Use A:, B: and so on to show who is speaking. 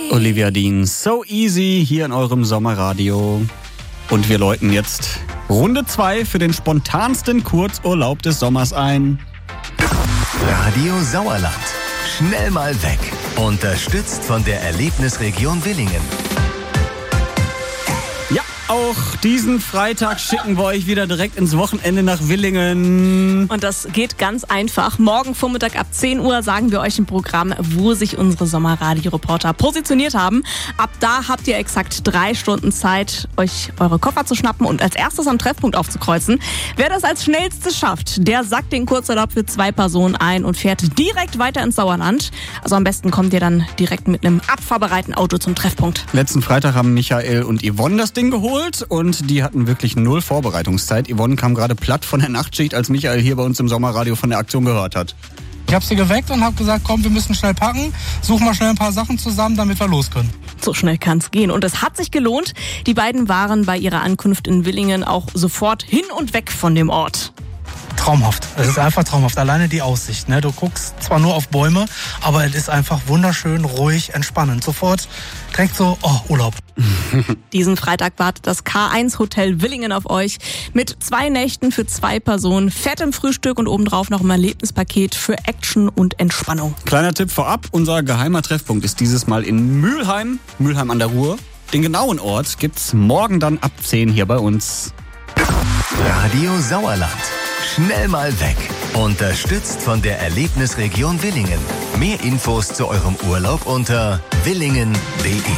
A: Olivia Dean, So Easy hier in eurem Sommerradio. Und wir läuten jetzt Runde 2 für den spontansten Kurzurlaub des Sommers ein.
B: Radio Sauerland. Schnell mal weg. Unterstützt von der Erlebnisregion Willingen.
A: Ja, auch diesen Freitag schicken wir euch wieder direkt ins Wochenende nach Willingen.
C: Und das geht ganz einfach. Morgen Vormittag ab 10 Uhr sagen wir euch im Programm, wo sich unsere Sommerradio-Reporter positioniert haben. Ab da habt ihr exakt 3 Stunden Zeit, euch eure Koffer zu schnappen und als erstes am Treffpunkt aufzukreuzen. Wer das als schnellstes schafft, der sackt den Kurzurlaub für 2 Personen ein und fährt direkt weiter ins Sauerland. Also am besten kommt ihr dann direkt mit einem abfahrbereiten Auto zum Treffpunkt.
A: Letzten Freitag haben Michael und Yvonne das Ding geholt und die hatten wirklich 0 Vorbereitungszeit. Yvonne kam gerade platt von der Nachtschicht, als Michael hier bei uns im Sommerradio von der Aktion gehört hat.
D: Ich habe sie geweckt und habe gesagt, komm, wir müssen schnell packen, suchen mal schnell ein paar Sachen zusammen, damit wir los können.
C: So schnell kann's gehen. Und es hat sich gelohnt. Die beiden waren bei ihrer Ankunft in Willingen auch sofort hin und weg von dem Ort.
D: Traumhaft. Es ist einfach traumhaft. Alleine die Aussicht. Ne? Du guckst zwar nur auf Bäume, aber es ist einfach wunderschön, ruhig, entspannend. Sofort direkt so, Urlaub.
C: Diesen Freitag wartet das K1 Hotel Willingen auf euch mit 2 Nächten für 2 Personen, fettem Frühstück und obendrauf noch ein Erlebnispaket für Action und Entspannung.
A: Kleiner Tipp vorab, unser geheimer Treffpunkt ist dieses Mal in Mülheim an der Ruhr. Den genauen Ort gibt's morgen dann ab 10 hier bei uns.
B: Radio Sauerland. Schnell mal weg. Unterstützt von der Erlebnisregion Willingen. Mehr Infos zu eurem Urlaub unter willingen.de.